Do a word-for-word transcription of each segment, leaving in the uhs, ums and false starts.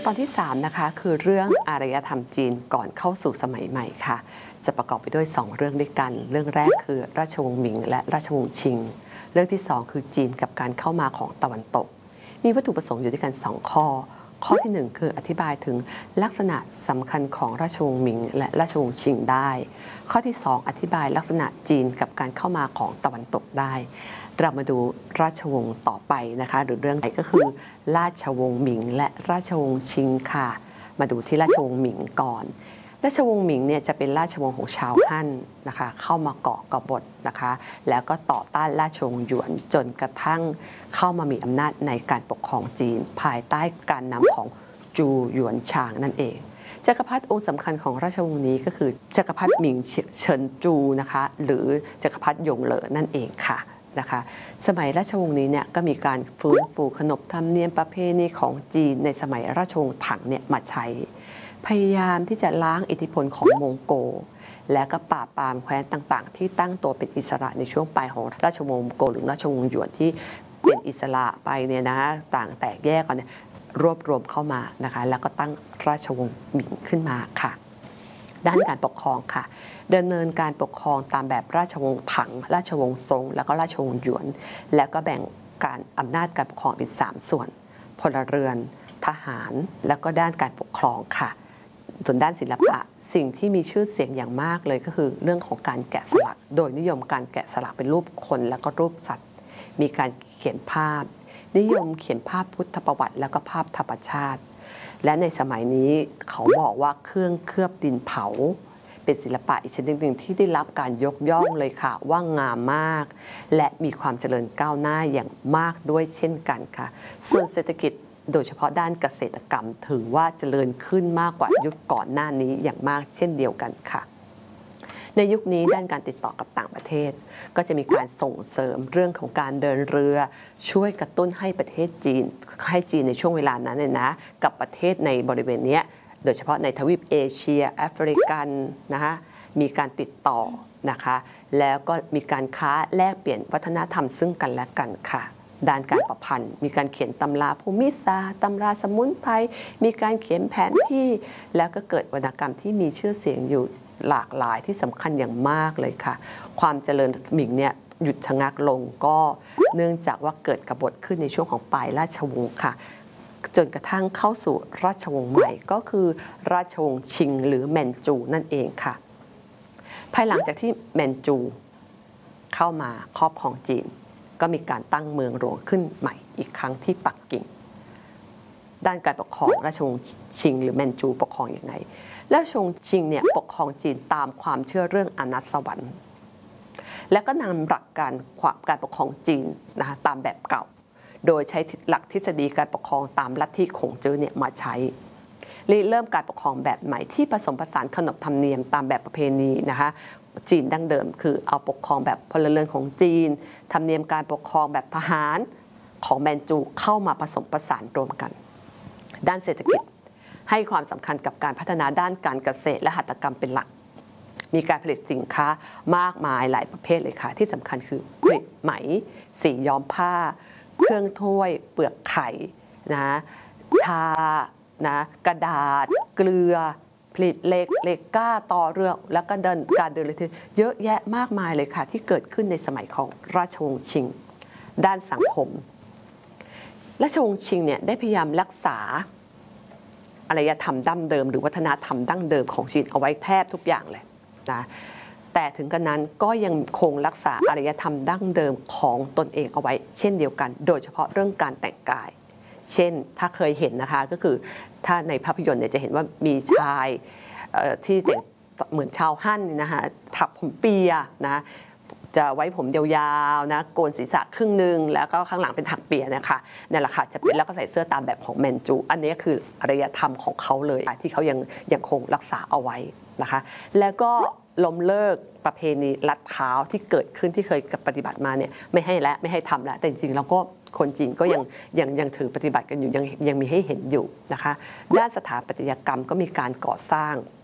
ตอนที่สามนะคะคือเรื่องอารยธรรมจีนก่อนเข้าสู่สมัยใหม่ค่ะจะประกอบไปด้วยสองเรื่องด้วยกันเรื่องแรกคือราชวงศ์หมิงและราชวงศ์ชิงเรื่องที่สองคือจีนกับการเข้ามาของตะวันตกมีวัตถุประสงค์อยู่ด้วยกันสองข้อข้อที่หนึ่งคืออธิบายถึงลักษณะสำคัญของราชวงศ์หมิงและราชวงศ์ชิงได้ข้อที่สองอธิบายลักษณะจีนกับการเข้ามาของตะวันตกได้เรามาดูราชวงศ์ต่อไปนะคะหรือเรื่องไหนก็คือราชวงศ์หมิงและราชวงศ์ชิงค่ะมาดูที่ราชวงศ์หมิงก่อนราชวงศ์หมิงเนี่ยจะเป็นราชวงศ์ของชาวฮั่นนะคะเข้ามาเกาะกบฏนะคะแล้วก็ต่อต้านราชวงศ์หยวนจนกระทั่งเข้ามามีอำนาจในการปกครองจีนภายใต้การนำของจูหยวนชางนั่นเองจักรพรรดิองค์สำคัญของราชวงศ์นี้ก็คือจักรพรรดิหมิงเฉินจูนะคะหรือจักรพรรดิหยงเหลอนั่นเองค่ะนะคะสมัยราชวงศ์นี้เนี่ยก็มีการฟื้นฟูขนบธรรมเนียมประเพณีของจีนในสมัยราชวงศ์ถังเนี่ยมาใช้พยายามที่จะล้างอิทธิพลของมองโกลและก็ปราบปรามแคว้นต่างๆที่ตั้งตัวเป็นอิสระในช่วงปลายของราชวงศ์มองโกลหรือราชวงศ์หยวนที่เป็นอิสระไปเนี่ยนะต่างแตกแยกกันเนี่ยรวบรวมเข้ามานะคะแล้วก็ตั้งราชวงศ์หมิงขึ้นมาค่ะด้านการปกครองค่ะดำเนินการปกครองตามแบบราชวงศ์ถังราชวงศ์ซงแล้วก็ราชวงศ์หยวนและก็แบ่งการอำนาจการปกครองเป็นสามส่วนพลเรือนทหารแล้วก็ด้านการปกครองค่ะส่วนด้านศิลปะสิ่งที่มีชื่อเสียงอย่างมากเลยก็คือเรื่องของการแกะสลักโดยนิยมการแกะสลักเป็นรูปคนแล้วก็รูปสัตว์มีการเขียนภาพนิยมเขียนภาพพุทธประวัติแล้วก็ภาพธรรมชาติและในสมัยนี้เขาบอกว่าเครื่องเคลือบดินเผาเป็นศิลปะอีกชนิดหนึ่งที่ได้รับการยกย่องเลยค่ะว่างามมากและมีความเจริญก้าวหน้าอย่างมากด้วยเช่นกันค่ะส่วนเศรษฐกิจโดยเฉพาะด้านเกษตรกรรมถือว่าเจริญขึ้นมากกว่ายุคก่อนหน้านี้อย่างมากเช่นเดียวกันค่ะในยุคนี้ด้านการติดต่อกับต่างประเทศก็จะมีการส่งเสริมเรื่องของการเดินเรือช่วยกระตุ้นให้ประเทศจีนให้จีนในช่วงเวลานั้นเนี่ยนะกับประเทศในบริเวณนี้โดยเฉพาะในทวีปเอเชียแอฟริกันนะคะมีการติดต่อนะคะแล้วก็มีการค้าแลกเปลี่ยนวัฒนธรรมซึ่งกันและกันค่ะด้านการประพันธ์มีการเขียนตำราภูมิศาสตร์ตำราสมุนไพรมีการเขียนแผนที่แล้วก็เกิดวรรณกรรมที่มีชื่อเสียงอยู่หลากหลายที่สำคัญอย่างมากเลยค่ะความเจริญหมิงเนี่ยหยุดชะงักลงก็เนื่องจากว่าเกิดกบฏขึ้นในช่วงของปลายราชวงศ์ค่ะจนกระทั่งเข้าสู่ราชวงศ์ใหม่ก็คือราชวงศ์ชิงหรือแมนจูนั่นเองค่ะภายหลังจากที่แมนจูเข้ามาครอบครองจีนก็มีการตั้งเมืองหลวงขึ้นใหม่อีกครั้งที่ปักกิ่งด้านการปกครองราชวงศ์ชิงหรือแมนจูปกครองอย่างไรราชวงศ์ชิงเนี่ยปกครองจีนตามความเชื่อเรื่องอนัตสวรรค์และก็นำหลักการการปกครองจีนนะคะตามแบบเก่าโดยใช้หลักทฤษฎีการปกครองตามลัทธิขงจื้อเนี่ยมาใช้เริ่มการปกครองแบบใหม่ที่ผสมผสานขนบธรรมเนียมตามแบบประเพณีนะคะจีนดั้งเดิมคือเอาปกครองแบบพลเรือนของจีนธรรมเนียมการปกครองแบบทหารของแมนจูเข้ามาผสมผสานรวมกันด้านเศรษฐกิจให้ความสำคัญกับการพัฒนาด้านการเกษตรและหัตถกรรมเป็นหลักมีการผลิตสินค้ามากมายหลายประเภทเลยค่ะที่สำคัญคือผลิตไหมสีย้อมผ้าเครื่องถ้วยเปลือกไข่นะชานะกระดาษเกลือผลิตเหล็กเหล็กก้าต่อเรือแล้วก็เดินการเดินเรือเยอะแยะมากมายเลยค่ะที่เกิดขึ้นในสมัยของราชวงศ์ชิงด้านสังคมราชวงศ์ชิงเนี่ยได้พยายามรักษาอารยธรรมดั้งเดิมหรือวัฒนธรรมดั้งเดิมของจีนเอาไว้แทบทุกอย่างเลยนะแต่ถึงกระนั้นก็ยังคงรักษาอารยธรรมดั้งเดิมของตนเองเอาไว้เช่นเดียวกันโดยเฉพาะเรื่องการแต่งกายเช่นถ้าเคยเห็นนะคะก็คือถ้าในภาพยนตร์เนี่ยจะเห็นว่ามีชายที่แต่งเหมือนชาวฮั่นนะคะถักผมเปียนะจะไว้ผมยาวๆนะโกนศีรษะครึ่งหนึ่งแล้วก็ข้างหลังเป็นถักเปียนะคะนั่นแหละค่ะจะเป็นแล้วก็ใส่เสื้อตามแบบของแมนจูอันนี้คืออารยธรรมของเขาเลยที่เขายังยังคงรักษาเอาไว้นะคะแล้วก็ล้มเลิกประเพณีลัดเท้าที่เกิดขึ้นที่เคยปฏิบัติมาเนี่ยไม่ให้แล้วไม่ให้ทำแล้วแต่จริงๆแล้วก็คนจีนก็ยังยังยังถือปฏิบัติกันอยู่ยังยังมีให้เห็นอยู่นะคะด้านสถาปัตยกรรมก็มีการก่อสร้าง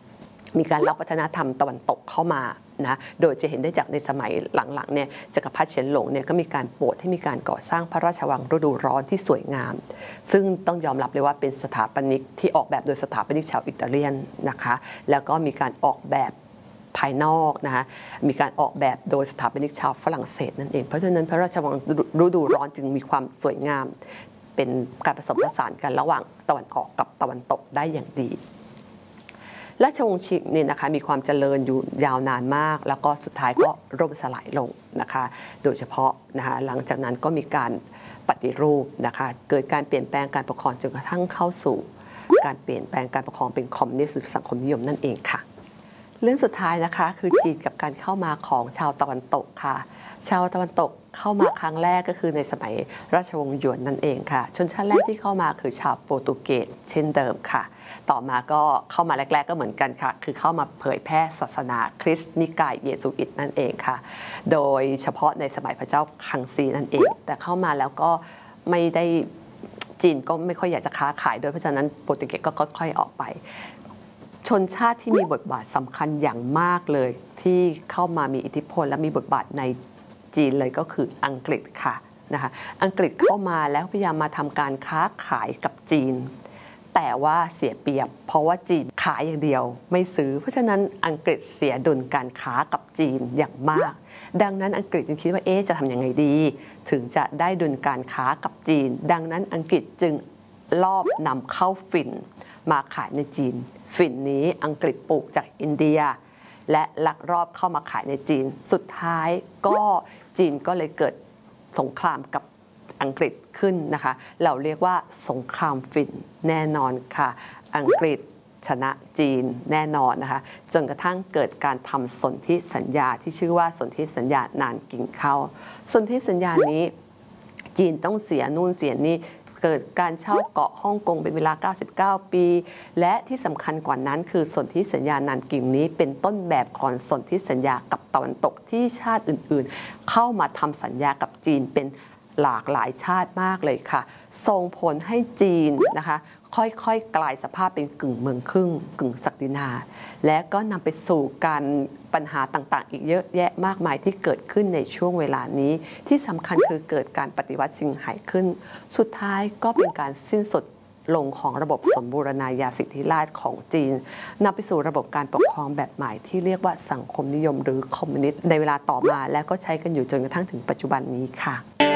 มีการรับวัฒนธรรมตะวันตกเข้ามานะโดยจะเห็นได้จากในสมัยหลังๆเนี่ยจักรพรรดิเฉินหลงเนี่ยก็มีการโปรดให้มีการก่อสร้างพระราชวังฤดูร้อนที่สวยงามซึ่งต้องยอมรับเลยว่าเป็นสถาปนิกที่ออกแบบโดยสถาปนิกชาวอิตาเลียนนะคะแล้วก็มีการออกแบบภายนอกนะคะมีการออกแบบโดยสถาปนิกชาวฝรั่งเศสนั่นเองเพราะฉะนั้นพระราชวังฤดูร้อนจึงมีความสวยงามเป็นการผสมผสานกันระหว่างตะวันออกกับตะวันตกได้อย่างดีราชวงศ์ชิงเนี่ยนะคะมีความเจริญอยู่ยาวนานมากแล้วก็สุดท้ายก็ร่มสลายลงนะคะโดยเฉพาะนะคะหลังจากนั้นก็มีการปฏิรูปนะคะเกิดการเปลี่ยนแปลงการปกครองจนกระทั่งเข้าสู่การเปลี่ยนแปลงการปกครองเป็นคอมมิวนิสต์หรือสังคมนิยมนั่นเองค่ะเรื่องสุดท้ายนะคะคือจีนกับการเข้ามาของชาวตะวันตกค่ะชาวตะวันตกเข้ามาครั้งแรกก็คือในสมัยราชวงศ์หยวนนั่นเองค่ะชนชาติแรกที่เข้ามาคือชาวโปรตุเกสเช่นเดิมค่ะต่อมาก็เข้ามาแรกๆก็เหมือนกันค่ะคือเข้ามาเผยแพร่ศาสนาคริสต์นิกายเยซูอิตนั่นเองค่ะโดยเฉพาะในสมัยพระเจ้าคังซีนั่นเองแต่เข้ามาแล้วก็ไม่ได้จีนก็ไม่ค่อยอยากจะค้าขายโดยเพราะฉะนั้นโปรตุเกสก็ค่อยๆออกไปชนชาติที่มีบทบาทสำคัญอย่างมากเลยที่เข้ามามีอิทธิพลและมีบทบาทในจีนเลยก็คืออังกฤษค่ะนะคะอังกฤษเข้ามาแล้วพยายามมาทำการค้าขายกับจีนแต่ว่าเสียเปรียบเพราะว่าจีนขายอย่างเดียวไม่ซื้อเพราะฉะนั้นอังกฤษเสียดุลการค้ากับจีนอย่างมากดังนั้นอังกฤษจึงคิดว่าเอ๊ะจะทำยังไงดีถึงจะได้ดุลการค้ากับจีนดังนั้นอังกฤษจึงลอบนำเข้าฝิ่นมาขายในจีนฝิ่นนี้อังกฤษปลูกจากอินเดียและลักลอบเข้ามาขายในจีนสุดท้ายก็จีนก็เลยเกิดสงครามกับอังกฤษขึ้นนะคะเราเรียกว่าสงครามฝิ่นแน่นอนค่ะอังกฤษชนะจีนแน่นอนนะคะจนกระทั่งเกิดการทำสนธิสัญญาที่ชื่อว่าสนธิสัญญานานกิ่งเข้าสนธิสัญญานี้จีนต้องเสียนู่นเสียนี่เกิดการเช่าเกาะฮ่องกงเป็นเวลาเก้าสิบเก้าปีและที่สำคัญกว่านั้นคือสนธิสัญญานานกิ่งนี้เป็นต้นแบบของสนธิสัญญากับตะวันตกที่ชาติอื่นๆเข้ามาทำสัญญากับจีนเป็นหลากหลายชาติมากเลยค่ะส่งผลให้จีนนะคะค่อยๆกลายสภาพเป็นกึ่งเมืองครึ่งกึ่งศักดินาและก็นำไปสู่การปัญหาต่างๆอีกเยอะแยะมากมายที่เกิดขึ้นในช่วงเวลานี้ที่สำคัญคือเกิดการปฏิวัติซิงไห่ขึ้นสุดท้ายก็เป็นการสิ้นสุดลงของระบบสมบูรณาญาสิทธิราชย์ของจีนนำไปสู่ระบบการปกครองแบบใหม่ที่เรียกว่าสังคมนิยมหรือคอมมิวนิสต์ในเวลาต่อมาและก็ใช้กันอยู่จนกระทั่งถึงปัจจุบันนี้ค่ะ